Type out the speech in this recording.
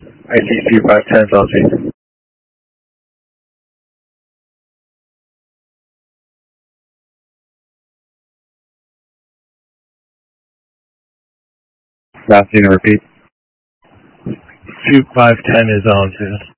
ICC 510 Southeast. Last unit, repeat. 2510 is on, too.